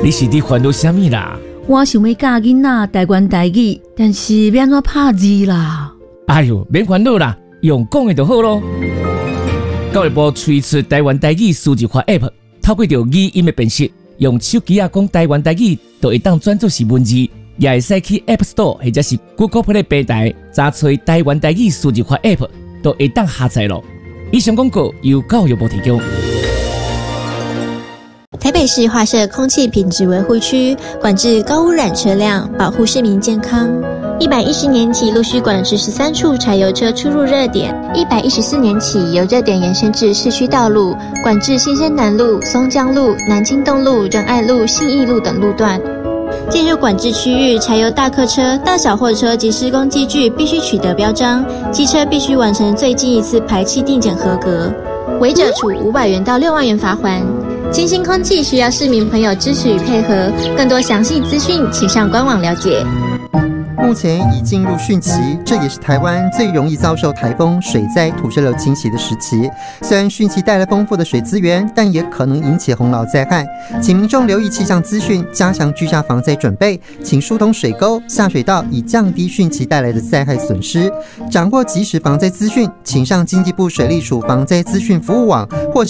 你是伫烦恼啥物啦？ 我想要教囡仔台湾台语，但是要安怎拍字啦？ 哎呦，免烦恼啦，用讲的就好咯。教育部推出台湾台语数字化 App， 透过着语音的辨识，用手机啊讲台湾台语，就会当转做是文字，也会使去 App Store 或者是 Google Play 平台查找台湾台语数字化 App， 都会当下载咯。以上广告由教育部提供。 台北市划设空气品质维护区，管制高污染车辆，保护市民健康。110年起陆续管制13处柴油车出入热点，114年起由热点延伸至市区道路，管制新生南路、松江路、南京东路、仁爱路、信义路等路段。进入管制区域，柴油大客车、大小货车及施工机具必须取得标章，机车必须完成最近一次排气定检合格，违者处500元到6万元罚锾。清新空气需要市民朋友支持与配合，更多详细资讯请上官网了解。 目前已进入汛期，这也是台湾最容易遭受台风、水灾、土石流侵袭的时期。虽然汛期带来丰富的水资源，但也可能引起洪涝灾害，请民众留意气象资讯，加强居家防灾准备，请疏通水沟、下水道，以降低汛期带来的灾害损失。掌握即时防灾资讯，请上经济部水利署防灾资讯服务网或